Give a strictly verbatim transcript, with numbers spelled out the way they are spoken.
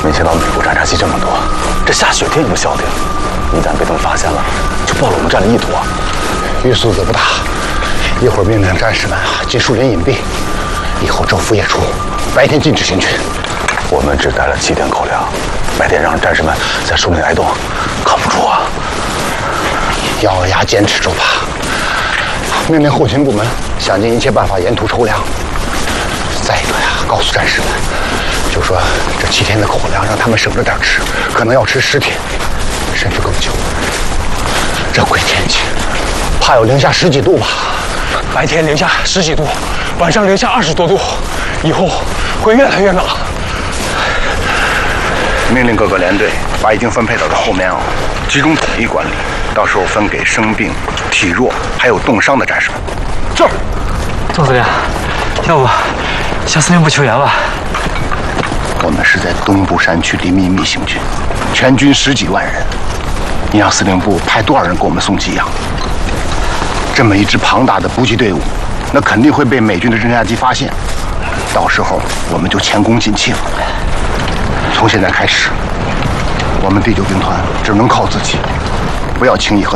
没想到美国侦察机这么多，这下雪天也不消停。一旦被他们发现了，就暴露我们战略意图啊！ 玉素子不大，一会儿命令战士们啊尽数人隐蔽，以后昼伏夜出，白天禁止行军。 我们只带了七天口粮，白天让战士们在树林挨冻，靠不住啊！ 咬咬牙坚持住吧。命令后勤部门想尽一切办法沿途抽粮。再一个呀，告诉战士们，就说这七天的口粮让他们省着点吃，可能要吃十天，甚至更久。这鬼天气，怕有零下十几度吧？ 白天零下十几度，晚上零下二十多度，以后会越来越冷。 命令各个连队把已经分配到的后棉袄集中统一管理，到时候分给生病、体弱还有冻伤的战士们。 是。 总司令，要不向司令部求援吧？ 我们是在东部山区里秘密行军，全军十几万人，你让司令部派多少人给我们送给养？这么一支庞大的补给队伍，那肯定会被美军的侦察机发现，到时候我们就前功尽弃了。从现在开始，我们第九兵团只能靠自己，不要轻易和